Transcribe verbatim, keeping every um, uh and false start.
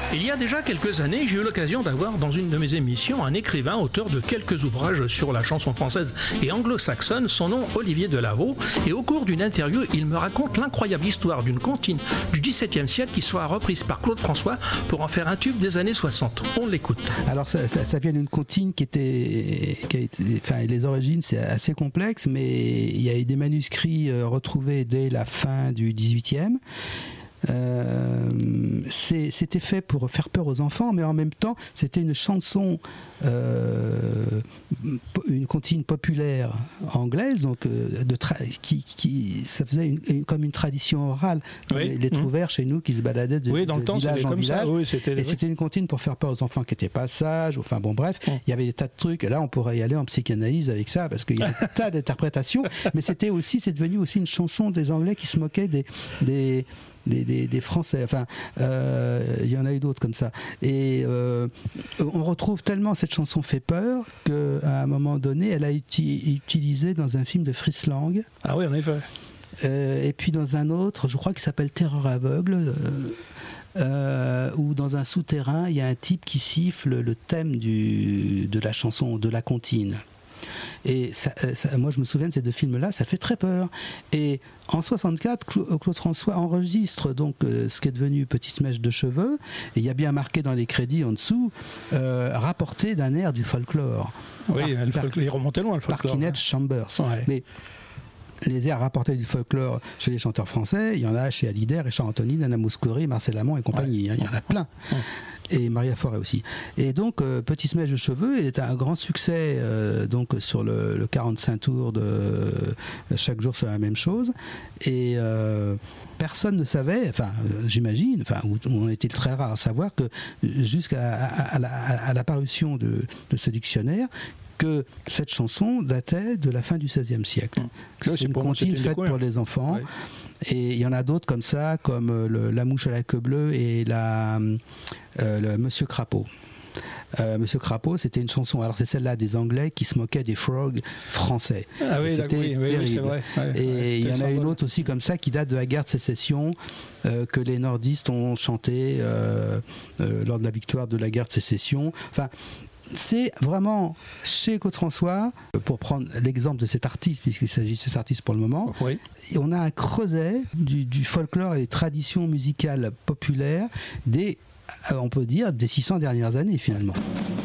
Il y a déjà quelques années, j'ai eu l'occasion d'avoir dans une de mes émissions un écrivain, auteur de quelques ouvrages sur la chanson française et anglo-saxonne, son nom Olivier Delaveau, et au cours d'une interview, il me raconte l'incroyable histoire d'une comptine du dix-septième siècle qui sera reprise par Claude François pour en faire un tube des années soixante. On l'écoute. Alors ça, ça, ça vient d'une comptine qui était, qui a été, enfin les origines c'est assez complexe, mais il y a eu des manuscrits retrouvés dès la fin du dix-huitième. Euh, c'est, c'était fait pour faire peur aux enfants, mais en même temps c'était une chanson, euh, une comptine populaire anglaise, donc euh, de tra- qui, qui ça faisait une, une, comme une tradition orale. Oui. Les, les trouvères mmh. chez nous qui se baladaient de, oui, dans de le temps, village en comme village, ça. Oui, c'était, et oui. C'était une comptine pour faire peur aux enfants qui n'étaient pas sages. Enfin bon, bref, mmh. il y avait des tas de trucs. Et là, on pourrait y aller en psychanalyse avec ça parce qu'il y a un tas d'interprétations. Mais c'était aussi, c'est devenu aussi une chanson des Anglais qui se moquaient des des Des, des, des Français, enfin, euh, il y en a eu d'autres comme ça. Et euh, on retrouve tellement cette chanson fait peur qu'à un moment donné, elle a été utilisée dans un film de Fritz Lang. Ah oui, en effet. Euh, et puis dans un autre, je crois qu'il s'appelle Terreur aveugle. Euh, Euh, où dans un souterrain, il y a un type qui siffle le thème du, de la chanson, de la comptine. Et ça, ça, moi je me souviens de ces deux films-là, ça fait très peur. Et en soixante-quatre, Claude François enregistre donc euh, ce qui est devenu Petite mèche de cheveux, et il y a bien marqué dans les crédits en dessous, euh, rapporté d'un air du folklore. Oui, par, le folklore, il remontait loin le folklore. Par Kenneth hein. Chambers. Ouais. Mais les airs rapportés du folklore chez les chanteurs français, il y en a chez Hallyday, Richard Anthony, Nana Mouskouri, Marcel Amont et compagnie. Ouais. Il y en a plein. Ouais. Et Maria Forêt aussi. Et donc, euh, Petite mèche de cheveux est un grand succès euh, donc sur le, le quarante-cinq tours de euh, Chaque jour c'est la même chose. Et euh, personne ne savait, enfin euh, j'imagine, enfin ou, on était très rare à savoir que jusqu'à à, à, à, à l'apparition de, de ce dictionnaire, que cette chanson datait de la fin du seizième siècle. Mmh. C'est, c'est une comptine faite pour les enfants. Ouais. Et il y en a d'autres comme ça, comme le, La mouche à la queue bleue et la, euh, le Monsieur Crapaud. Euh, Monsieur Crapaud, c'était une chanson. Alors c'est celle-là des Anglais qui se moquaient des frogs français. Ah oui, c'était oui, oui, oui, c'est vrai. Ouais, et ouais, il y en a une autre aussi comme ça qui date de la guerre de sécession euh, que les nordistes ont chanté euh, euh, lors de la victoire de la guerre de sécession. Enfin. C'est vraiment chez Claude François, pour prendre l'exemple de cet artiste, puisqu'il s'agit de cet artiste pour le moment, oui. On a un creuset du, du folklore et des traditions musicales populaires des, on peut dire, des six cents dernières années finalement.